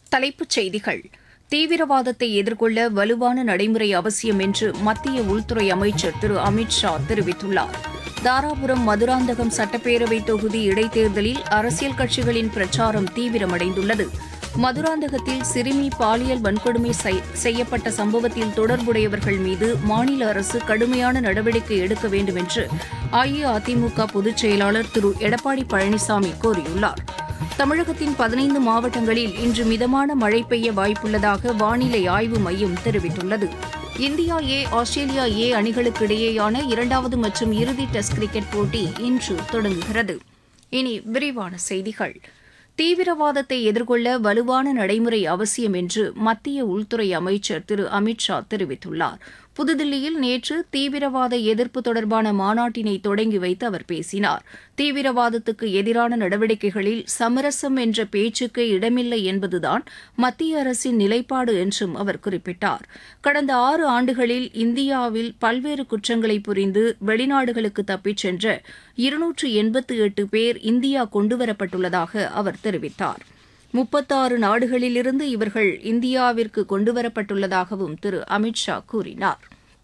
தலைப்புச் செய்திகள். தீவிரவாதத்தை எதிர்கொள்ள வலுவான நடைமுறை அவசியம் என்று மத்திய உள்துறை அமைச்சர் திரு அமித் ஷா தெரிவித்துள்ளார். தாராபுரம் மதுராந்தகம் சட்டப்பேரவைத் தொகுதி இடைத்தேர்தலில் அரசியல் கட்சிகளின் பிரச்சாரம் தீவிரமடைந்துள்ளது. மதுராந்தகத்தில் சிறுமி பாலியல் வன்கொடுமை செய்யப்பட்ட சம்பவத்தில் தொடர்புடையவர்கள் மீது மாநில அரசு கடுமையான நடவடிக்கை எடுக்க வேண்டும் என்று அஇஅதிமுக பொதுச் செயலாளர் திரு எடப்பாடி பழனிசாமி கோரியுள்ளார். தமிழகத்தின் 15 மாவட்டங்களில் இன்று மிதமான மழை பெய்ய வாய்ப்புள்ளதாக வானிலை ஆய்வு மையம் தெரிவித்துள்ளது. இந்தியா ஏ ஆஸ்திரேலியா ஏ அணிகளுக்கு இடையேயான இரண்டாவது மற்றும் இறுதி டெஸ்ட் கிரிக்கெட் போட்டி இன்று தொடங்குகிறது. இனி விரிவான செய்திகள். தீவிரவாதத்தை எதிர்கொள்ள வலுவான நடைமுறை அவசியம் என்று மத்திய உள்துறை அமைச்சர் திரு அமித் ஷா தெரிவித்துள்ளார். புதுதில்லியில் நேற்று தீவிரவாத எதிர்ப்பு தொடர்பான மாநாட்டினை தொடங்கி வைத்து அவர் பேசினார். தீவிரவாதத்துக்கு எதிரான நடவடிக்கைகளில் சமரசம் என்ற பேச்சுக்கே இடமில்லை என்பதுதான் மத்திய அரசின் நிலைப்பாடு என்றும் அவர் குறிப்பிட்டார். கடந்த 6 ஆண்டுகளில் இந்தியாவில் பல்வேறு குற்றங்களை புரிந்து வெளிநாடுகளுக்கு தப்பிச் சென்ற 288 பேர் இந்தியா கொண்டுவரப்பட்டுள்ளதாக அவர் தெரிவித்தார். 36 நாடுகளிலிருந்து இவர்கள் இந்தியாவிற்கு கொண்டுவரப்பட்டுள்ளதாகவும் திரு அமித் ஷா கூறினார்.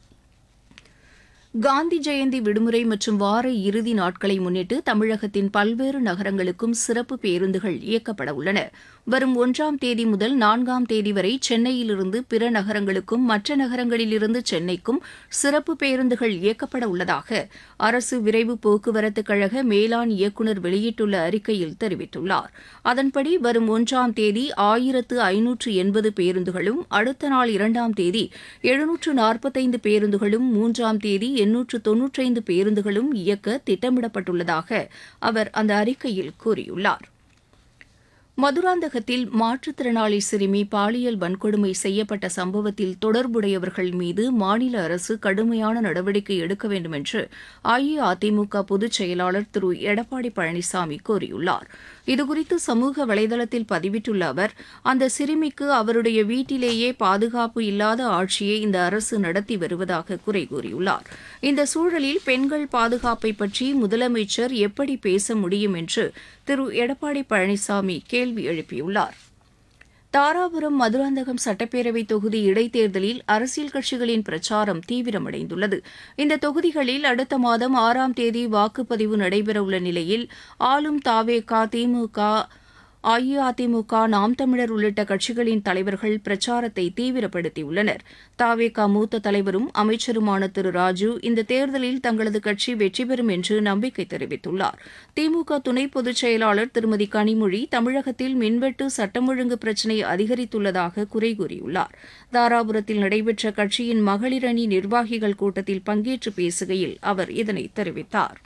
காந்தி ஜெயந்தி விடுமுறை மற்றும் வார இறுதி நாட்களை முன்னிட்டு தமிழகத்தின் பல்வேறு நகரங்களுக்கும் சிறப்பு பேருந்துகள் இயக்கப்பட உள்ளன. வரும் 1ஆம் தேதி முதல் 4ஆம் தேதி வரை சென்னையிலிருந்து பிற நகரங்களுக்கும் மற்ற நகரங்களிலிருந்து சென்னைக்கும் சிறப்பு பேருந்துகள் இயக்கப்பட உள்ளதாக அரசு விரைவு போக்குவரத்து கழக மேலாண் இயக்குநர் வெளியிட்டுள்ள அறிக்கையில் தெரிவித்துள்ளார். அதன்படி வரும் 1ஆம் தேதி 1580 பேருந்துகளும், அடுத்த நாள் 2ஆம் தேதி 745 பேருந்துகளும், 3ஆம் தேதி 895 பேருந்துகளும் இயக்க திட்டமிடப்பட்டுள்ளதாக அவர் அந்த அறிக்கையில் கூறியுள்ளார். மதுராந்தகத்தில் மாற்றுத்திறனாளி சிறுமி பாலியல் வன்கொடுமை செய்யப்பட்ட சம்பவத்தில் தொடர்புடையவர்கள் மீது மாநில அரசு கடுமையான நடவடிக்கை எடுக்க வேண்டும் என்று அஇஅதிமுக பொதுச் செயலாளர் திரு எடப்பாடி பழனிசாமி கோரியுள்ளார். இதுகுறித்து சமூக வலைதளத்தில் பதிவிட்டுள்ள அவர், அந்த சிறுமிக்கு அவருடைய வீட்டிலேயே பாதுகாப்பு இல்லாத ஆட்சியை இந்த அரசு நடத்தி வருவதாக குறை கூறியுள்ளார். இந்த சூழலில் பெண்கள் பாதுகாப்பை பற்றி முதலமைச்சர் எப்படி பேச முடியும் என்று திரு எடப்பாடி பழனிசாமி கேள்வி எழுப்பியுள்ளார். தாராபுரம் மதுராந்தகம் சட்டப்பேரவைத் தொகுதி இடைத்தேர்தலில் அரசியல் கட்சிகளின் பிரச்சாரம் தீவிரமடைந்துள்ளது. இந்த தொகுதிகளில் அடுத்த மாதம் 6ஆம் தேதி வாக்குப்பதிவு நடைபெறவுள்ள நிலையில் ஆளும் தாவேகா, திமுக, அஇஅதிமுக, நாம் தமிழர் உள்ளிட்ட கட்சிகளின் தலைவர்கள் பிரச்சாரத்தை தீவிரப்படுத்தியுள்ளனர். தாவேகா மூத்த தலைவரும் அமைச்சருமான திரு ராஜு இந்த தேர்தலில் தங்களது கட்சி வெற்றி பெறும் என்று நம்பிக்கை தெரிவித்துள்ளார். திமுக துணை பொதுச் செயலாளர் திருமதி கனிமொழி தமிழகத்தில் மின்வெட்டு, சட்டம் ஒழுங்கு பிரச்சினை அதிகரித்துள்ளதாக குறை கூறியுள்ளார். தாராபுரத்தில் நடைபெற்ற கட்சியின் மகளிர் அணி நிர்வாகிகள் கூட்டத்தில் பங்கேற்று பேசுகையில் அவர் இதனை தெரிவித்தார்.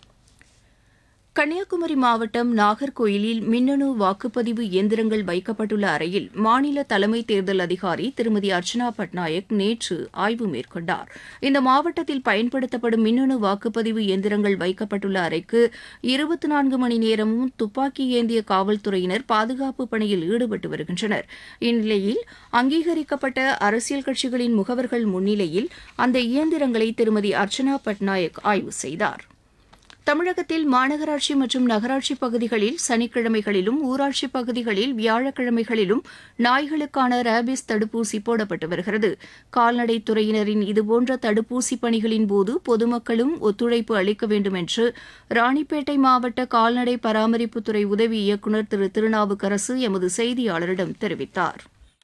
கன்னியாகுமரி மாவட்டம் நாகர்கோயிலில் மின்னணு வாக்குப்பதிவு இயந்திரங்கள் வைக்கப்பட்டுள்ள அறையில் மாநில தலைமை தேர்தல் அதிகாரி திருமதி அர்ச்சனா பட்நாயக் நேற்று ஆய்வு மேற்கொண்டார். இந்த மாவட்டத்தில் பயன்படுத்தப்படும் மின்னணு வாக்குப்பதிவு இயந்திரங்கள் வைக்கப்பட்டுள்ள அறைக்கு 24 மணி நேரமும் துப்பாக்கி ஏந்திய காவல்துறையினர் பாதுகாப்பு பணியில் ஈடுபட்டு வருகின்றனர். இந்நிலையில் அங்கீகரிக்கப்பட்ட அரசியல் கட்சிகளின் முகவர்கள் முன்னிலையில் அந்த இயந்திரங்களை திருமதி அர்ச்சனா பட்நாயக் ஆய்வு செய்தார். தமிழகத்தில் மாநகராட்சி மற்றும் நகராட்சி பகுதிகளில் சனிக்கிழமைகளிலும், ஊராட்சி பகுதிகளில் வியாழக்கிழமைகளிலும் நாய்களுக்கான ரேபிஸ் தடுப்பூசி போடப்பட்டு வருகிறது. கால்நடைத்துறையினரின் இதுபோன்ற தடுப்பூசி பணிகளின் போது பொதுமக்களும் ஒத்துழைப்பு அளிக்க வேண்டும் என்று ராணிப்பேட்டை மாவட்ட கால்நடை பராமரிப்புத்துறை உதவி இயக்குநர் திரு திருநாவுக்கரசு எமது செய்தியாளரிடம் தெரிவித்தார்.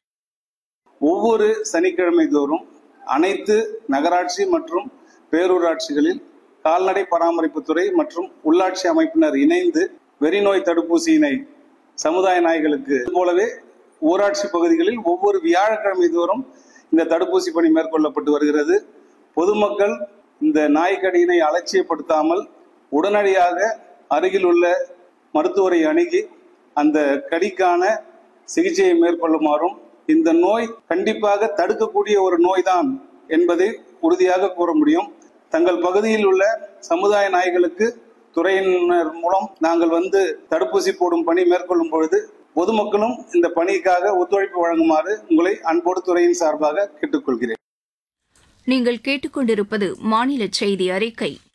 ஒவ்வொரு சனிக்கிழமை தோறும் அனைத்து நகராட்சி மற்றும் பேரூராட்சிகளில் கால்நடை பராமரிப்புத்துறை மற்றும் உள்ளாட்சி அமைப்பினர் இணைந்து வெறிநோய் தடுப்பூசியினை சமுதாய நாய்களுக்கு போலவே ஊராட்சி பகுதிகளில் ஒவ்வொரு வியாழக்கிழமை தோறும் இந்த தடுப்பூசி பணி மேற்கொள்ளப்பட்டு வருகிறது. பொதுமக்கள் இந்த நாய்க்கடியினை அலட்சியப்படுத்தாமல் உடனடியாக அருகில் உள்ள மருத்துவரை அணுகி அந்த கடிக்கான சிகிச்சையை மேற்கொள்ளுமாறும், இந்த நோய் கண்டிப்பாக தடுக்கக்கூடிய ஒரு நோய்தான் என்பதை உறுதியாக கூற முடியும். தங்கள் பகுதியில் உள்ள சமுதாய நாய்களுக்கு துறையினர் மூலம் நாங்கள் தடுப்பூசி போடும் பணி மேற்கொள்ளும் பொழுது பொதுமக்களும் இந்த பணிக்காக ஒத்துழைப்பு வழங்குமாறு உங்களை அன்போடு துறையின் சார்பாக கேட்டுக்கொள்கிறேன். நீங்கள் கேட்டுக்கொண்டிருப்பது மாநில செய்தி அறிக்கை.